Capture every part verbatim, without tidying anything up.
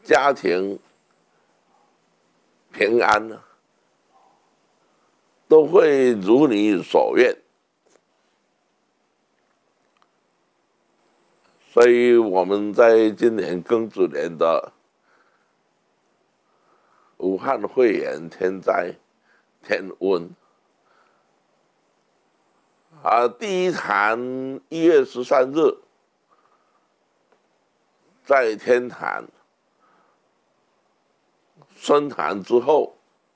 家庭平安呢，都会如你所愿。所以我们在今年庚子年的武汉肺炎天灾天瘟啊，第一坛一月十三日在天坛升坛之后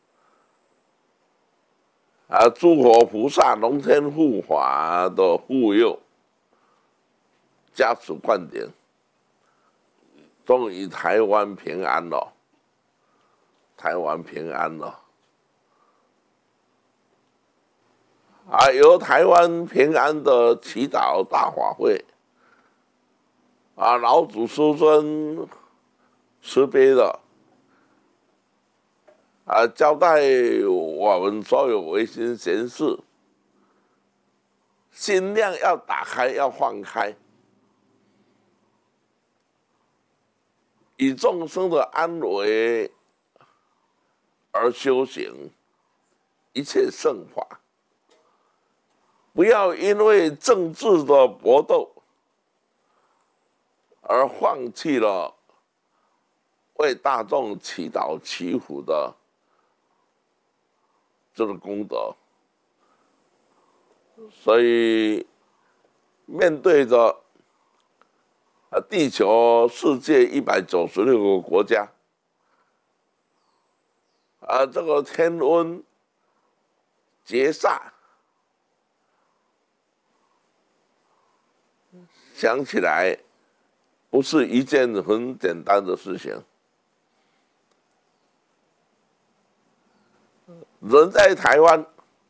啊，诸佛菩萨、龙天护法的护佑、加持灌顶，终于台湾平安了。台湾平安了啊！由台湾平安的祈祷大法会啊，老祖师尊慈悲的啊，交代我们所有维新贤士，心量要打开，要放开，以众生的安危而修行一切圣法，不要因为政治的搏斗而放弃了为大众祈祷祈福的这个功德。所以面对着地球世界一百九十六个国家啊，这个天瘟劫煞，想起来不是一件很简单的事情。人在台湾，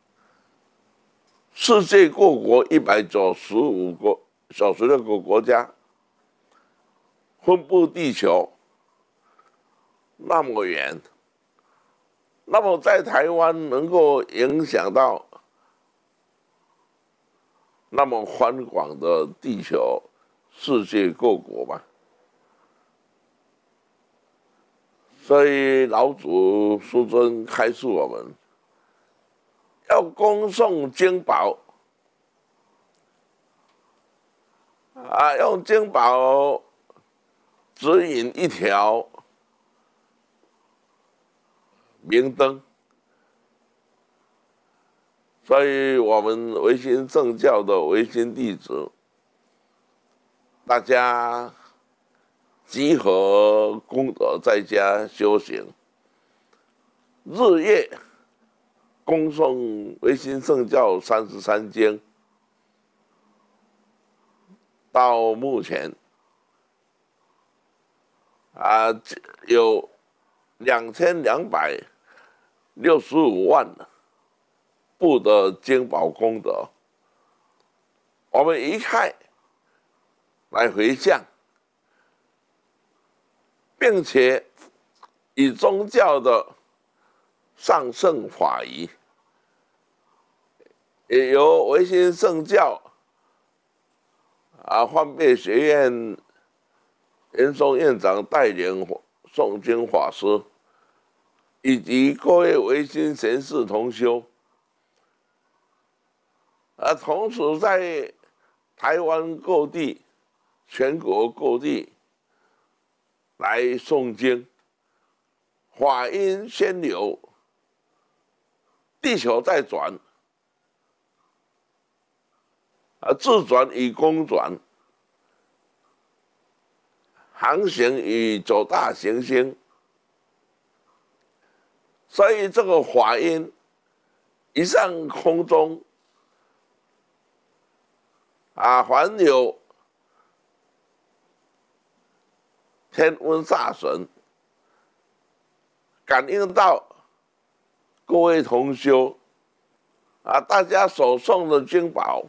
世界各国一百九十五个、九十六个国家，分布地球那么远。那么在台湾能够影响到那么宽广的地球世界各国嘛？所以老祖师尊开示我们，要恭诵经宝啊，用经宝指引一条明灯。所以我们维新正教的维新弟子，大家集合功德，在家修行，日夜恭诵维新正教三十三经，到目前啊有两千两百六十五万部的经宝功德，我们一看来回向，并且以宗教的上圣法仪，也由维新圣教啊换备学院严嵩院长带领诵经法师，以及各位维新贤士同修，啊，同时在台湾各地、全国各地来诵经，法音先流，地球在转，啊，自转与公转，航行与九大行星，所以这个法音一上空中，啊，凡有天瘟煞神感应到各位同修啊，大家所诵的经宝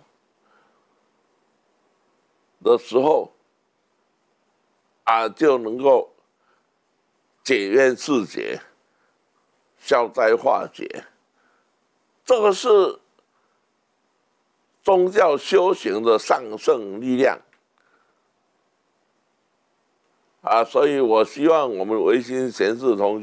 的时候啊，就能够解冤释结、消灾化解。这个是宗教修行的上圣力量。 啊，所以我希望我们维新贤士同学